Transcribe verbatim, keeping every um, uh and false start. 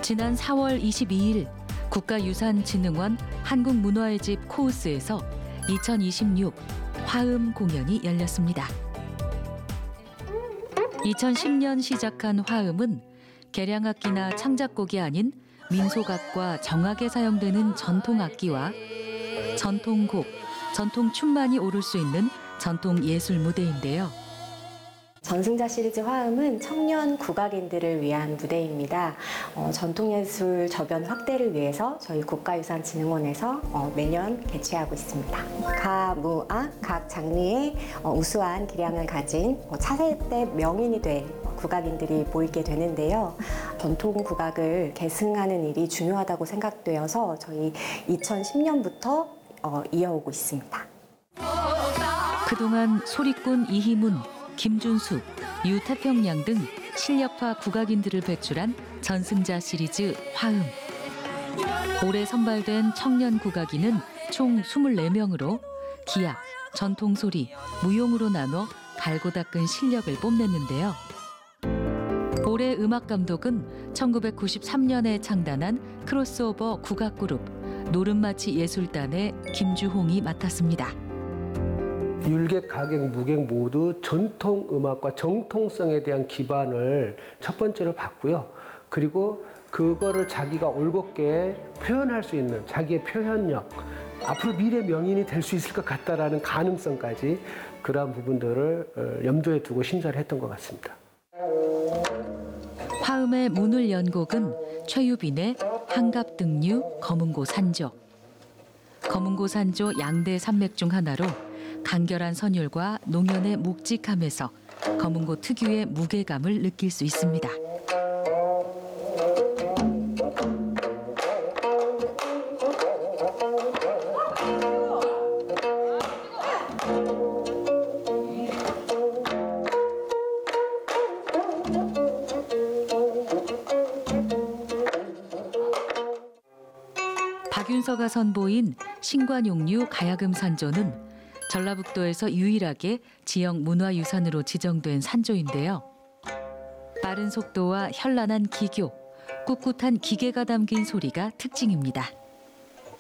지난 사월 이십이일 국가유산진흥원 한국문화의 집 코우스에서 이천이십육 화음 공연이 열렸습니다. 이천십년 시작한 화음은 개량악기나 창작곡이 아닌 민속악과 정악에 사용되는 전통악기와 전통곡, 전통춤만이 오를 수 있는 전통예술 무대인데요. 전승자 시리즈 화음은 청년 국악인들을 위한 무대입니다. 어, 전통예술 저변 확대를 위해서 저희 국가유산진흥원에서 어, 매년 개최하고 있습니다. 가, 무, 악, 각 장르의 어, 우수한 기량을 가진 어, 차세대 명인이 된 국악인들이 모이게 되는데요. 전통 국악을 계승하는 일이 중요하다고 생각되어서 저희 이천십년부터 어, 이어오고 있습니다. 그동안 소리꾼 이희문, 김준수, 유태평양 등 실력파 국악인들을 배출한 전승자 시리즈 화음. 올해 선발된 청년 국악인은 총 이십사 명으로 기악, 전통소리, 무용으로 나눠 갈고 닦은 실력을 뽐냈는데요. 올해 음악감독은 천구백구십삼년에 창단한 크로스오버 국악그룹 노름마치 예술단의 김주홍이 맡았습니다. 율객, 가객, 무객 모두 전통 음악과 정통성에 대한 기반을 첫 번째로 봤고요. 그리고 그거를 자기가 올곧게 표현할 수 있는 자기의 표현력, 앞으로 미래 명인이 될 수 있을 것 같다라는 가능성까지 그러한 부분들을 염두에 두고 심사를 했던 것 같습니다. 화음의 문을 연 곡은 최유빈의 한갑등류 검은고 산조. 검은고 산조 양대 산맥 중 하나로 간결한 선율과 농연의 묵직함에서 검은고 특유의 무게감을 느낄 수 있습니다. 박윤서가 선보인 신관용류 가야금 산조는 전라북도에서 유일하게 지역 문화유산으로 지정된 산조인데요. 빠른 속도와 현란한 기교, 꿋꿋한 기계가 담긴 소리가 특징입니다.